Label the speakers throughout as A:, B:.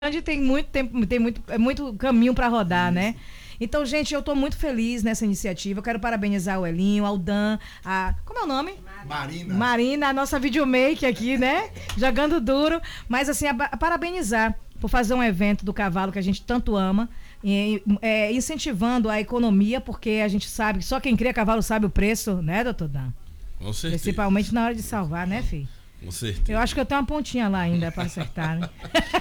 A: Grande tem muito tempo, é muito caminho para rodar, né? Então, gente, eu estou muito feliz nessa iniciativa. Eu quero parabenizar o Elinho, ao Dan, como é o nome? Marina, a nossa videomaker aqui, né? Jogando duro. Mas, assim, parabenizar por fazer um evento do cavalo que a gente tanto ama, incentivando a economia, porque a gente sabe que só quem cria cavalo sabe o preço, né, doutor Dan?
B: Com certeza.
A: Principalmente na hora de salvar, né, filho?
B: Com certeza.
A: Eu acho que eu tenho uma pontinha lá ainda para acertar, né?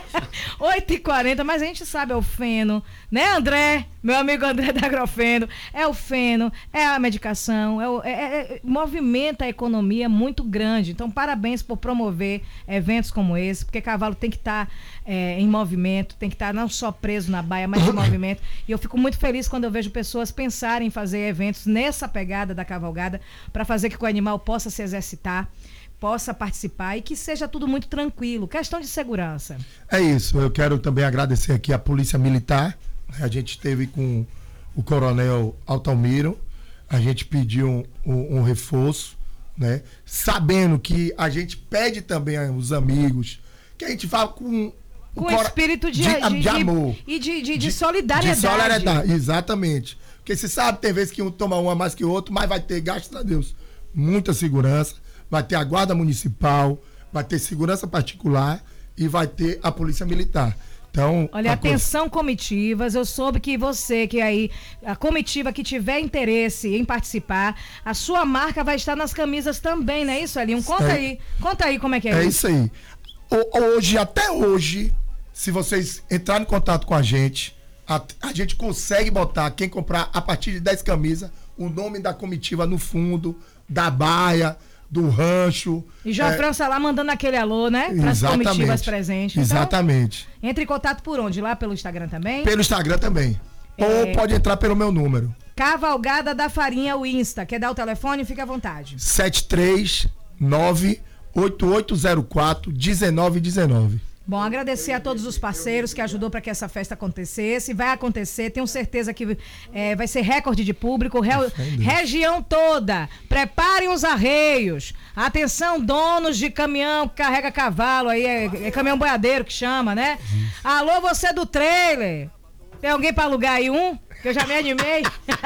A: 8h40, mas a gente sabe, é o feno, né, André? Meu amigo André da Agrofeno. É o feno, é a medicação, movimenta a economia muito grande. Então, parabéns por promover eventos como esse, porque cavalo tem que estar em movimento, tem que estar não só preso na baia, mas em movimento. E eu fico muito feliz quando eu vejo pessoas pensarem em fazer eventos nessa pegada da cavalgada, para fazer com que o animal possa se exercitar, possa participar e que seja tudo muito tranquilo. Questão de segurança.
C: É isso. Eu quero também agradecer aqui a Polícia Militar. A gente esteve com o Coronel Altamiro. A gente pediu um reforço, né? Sabendo que a gente pede também aos amigos, que a gente fala com
A: espírito de amor e de solidariedade.
C: De solidariedade, exatamente. Porque você sabe, tem vezes que um toma uma mais que o outro, mas vai ter, graças a Deus, muita segurança. Vai ter a guarda municipal, vai ter segurança particular e vai ter a polícia militar. Então,
A: olha, atenção comitivas, eu soube que você, que aí, a comitiva que tiver interesse em participar, a sua marca vai estar nas camisas também, não é isso, Elinho? Conta aí como é que é isso.
C: É isso aí. Até hoje, se vocês entrarem em contato com a gente consegue botar, quem comprar a partir de 10 camisas, o nome da comitiva no fundo, da baia, do rancho.
A: E João França lá mandando aquele alô, né? Para as comitivas presentes. Então,
C: exatamente.
A: Entre em contato por onde? Lá pelo Instagram também?
C: Pelo Instagram também. Ou pode entrar pelo meu número.
A: Cavalgada da Farinha, o Insta. Quer dar o telefone? Fica à vontade.
C: 739-8804-1919.
A: Bom, agradecer a todos os parceiros que ajudou para que essa festa acontecesse. Vai acontecer, tenho certeza que vai ser recorde de público. Região toda, preparem os arreios. Atenção, donos de caminhão que carrega cavalo aí, é caminhão boiadeiro que chama, né? Alô, você do trailer. Tem alguém para alugar aí um? Que eu já me animei.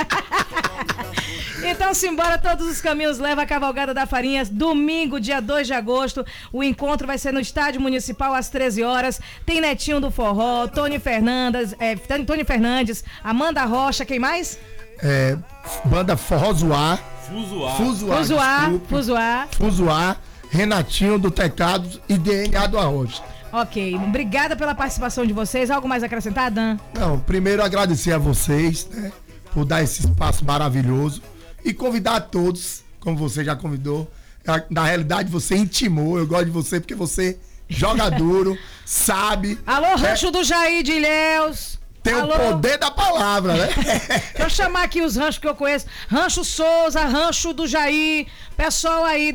A: Então, simbora, todos os caminhos levam a Cavalgada da Farinha. Domingo, dia 2 de agosto. O encontro vai ser no Estádio Municipal às 13 horas. Tem Netinho do Forró, Tony Fernandes, Amanda Rocha, quem mais?
C: Banda Forrozoar. Fuzuar. Renatinho do Teclados e DNA do Arroz.
A: Ok, obrigada pela participação de vocês. Algo mais a acrescentar, Dan?
C: Não, primeiro agradecer a vocês, né, por dar esse espaço maravilhoso e convidar a todos, como você já convidou. Na realidade, você intimou, eu gosto de você porque você joga duro, sabe.
A: Alô, Rancho do Jair de Ilhéus.
C: Tem o poder da palavra, né?
A: Deixa eu chamar aqui os ranchos que eu conheço. Rancho Souza, Rancho do Jair, pessoal aí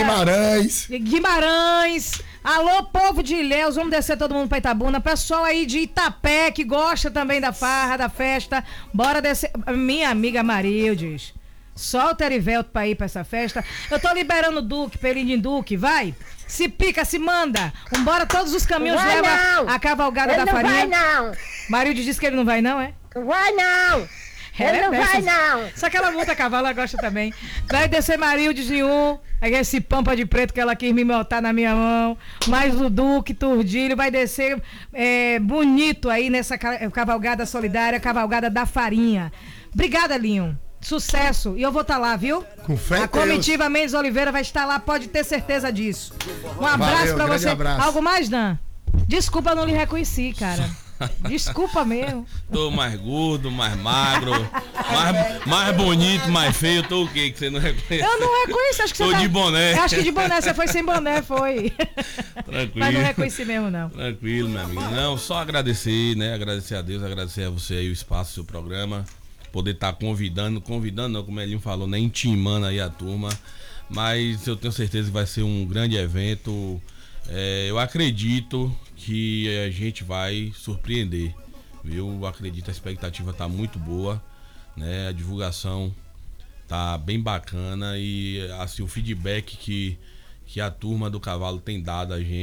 A: Guimarães. Alô, povo de Ilhéus, vamos descer todo mundo pra Itabuna. Pessoal aí de Itapé, que gosta também da farra, da festa. Bora descer. Minha amiga Marildes, solta Erivelto pra ir pra essa festa. Eu tô liberando o Duque, Pelinho Duque, vai. Se pica, se manda. Vambora, todos os caminhos levam a Cavalgada da Farinha.
D: Não vai, não.
A: Marilde disse que ele não vai, não, é?
D: Não vai, não. Ele não vai, não.
A: Só que ela monta a cavalo, ela gosta também. Vai descer Marildes em um. Aí esse pampa de preto que ela quis me botar na minha mão. Mais o Duque, Turdilho. Vai descer bonito aí nessa cavalgada solidária, Cavalgada da Farinha. Obrigada, Linho. Sucesso. E eu vou estar lá, viu?
C: Com fé.
A: A comitiva Mendes Oliveira vai estar lá, pode ter certeza disso. Um abraço pra você.
C: Abraço.
A: Algo mais, Dan? Desculpa, não lhe reconheci, cara. Desculpa mesmo.
B: Tô mais gordo, mais magro, mais bonito, mais feio. Tô o quê que você não reconhece?
A: Eu não reconheci, acho que você
B: tô de boné.
A: Eu acho que de boné, você foi sem boné, foi.
B: Tranquilo.
A: Mas não reconheci mesmo, não.
B: Tranquilo, minha amiga. Não, só agradecer, né? Agradecer a Deus, agradecer a você aí o espaço do seu programa. Poder estar convidando não, como o Elinho falou, né? Intimando aí a turma. Mas eu tenho certeza que vai ser um grande evento. Eu acredito que a gente vai surpreender, viu? Eu acredito, a expectativa tá muito boa, né? A divulgação tá bem bacana e assim o feedback que a turma do cavalo tem dado a gente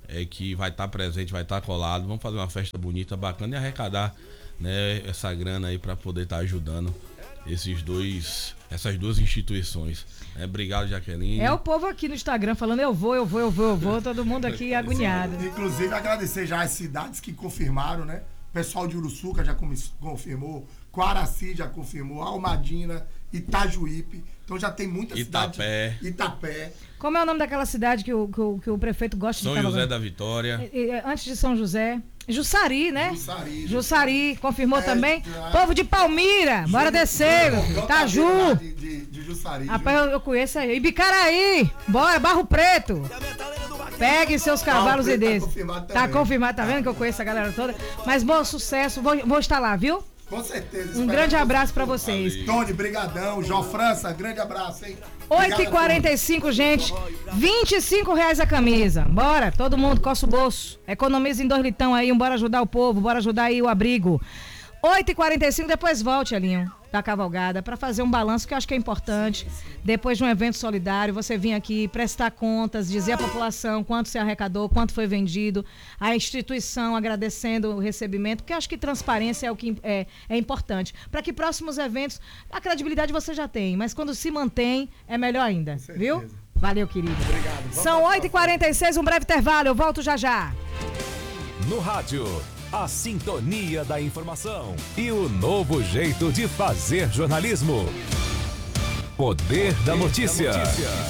B: que vai estar presente, vai estar colado. Vamos fazer uma festa bonita, bacana e arrecadar, né, essa grana aí para poder estar ajudando essas duas instituições. Obrigado, Jaqueline.
A: É o povo aqui no Instagram falando eu vou, todo mundo aqui agoniado.
C: Inclusive, agradecer já as cidades que confirmaram, né? O pessoal de Uruçuca já confirmou, Quaraci já confirmou, Almadina, Itajuípe. Então já tem muita cidade. Itapé.
A: Como é o nome daquela cidade que o prefeito gosta de
B: São José da Vitória.
A: Antes de São José. Jussari, né? Jussari, confirmou também.
C: Já.
A: Povo de Palmira, bora descer. Taju.
C: De Jussari.
A: Rapaz, eu conheço aí. Ibicaraí, bora, Barro Preto. Pegue seus cavalos e desça. Tá confirmado, tá vendo que eu conheço a galera toda? Mas bom sucesso, vou estar lá, viu?
C: Com certeza.
A: Um grande abraço pra vocês.
C: Tony, brigadão. João França, grande abraço, hein?
A: 8h45, gente. R$25 a camisa. Bora, todo mundo, coça o bolso. Economiza em 2 litão aí, bora ajudar o povo, bora ajudar aí o abrigo. 8h45, depois volte, Elinho, da cavalgada, para fazer um balanço que eu acho que é importante. Depois de um evento solidário, você vir aqui prestar contas, dizer à população quanto se arrecadou, quanto foi vendido, a instituição agradecendo o recebimento, porque eu acho que transparência é o que é importante. Para que próximos eventos, a credibilidade você já tem, mas quando se mantém, é melhor ainda, viu? Valeu, querido.
C: Obrigado.
A: São 8h46, um breve intervalo, eu volto já já.
E: No rádio, a sintonia da informação e o novo jeito de fazer jornalismo. Poder da notícia.
F: 96,1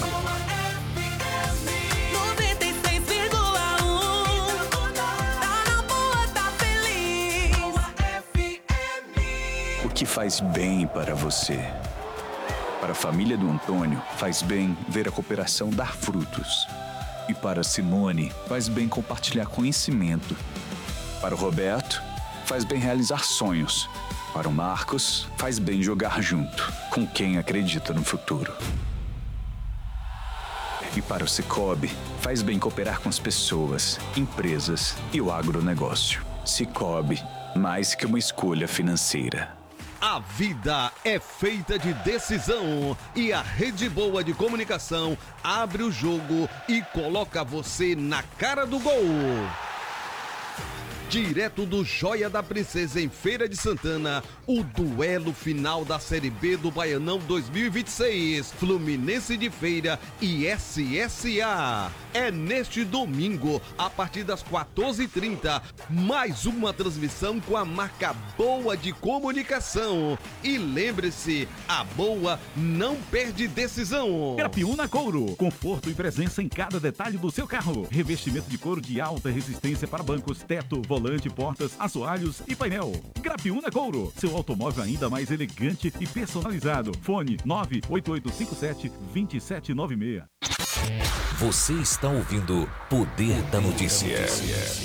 F: tá na boa, tá feliz.
G: O que faz bem para você? Para a família do Antônio, faz bem ver a cooperação dar frutos. E para a Simone, faz bem compartilhar conhecimento. Para o Roberto, faz bem realizar sonhos. Para o Marcos, faz bem jogar junto, com quem acredita no futuro. E para o Sicoob, faz bem cooperar com as pessoas, empresas e o agronegócio. Sicoob, mais que uma escolha financeira.
H: A vida é feita de decisão e a Rede Boa de Comunicação abre o jogo e coloca você na cara do gol. Direto do Joia da Princesa em Feira de Santana, o duelo final da Série B do Baianão 2026, Fluminense de Feira e SSA. É neste domingo, a partir das 14h30, mais uma transmissão com a marca Boa de Comunicação. E lembre-se, a Boa não perde decisão.
I: Grapiúna Couro, conforto e presença em cada detalhe do seu carro. Revestimento de couro de alta resistência para bancos, teto, volante, portas, assoalhos e painel. Grapiúna Couro, seu automóvel ainda mais elegante e personalizado. Fone 98857-2796.
E: Você está ouvindo Poder da Notícia.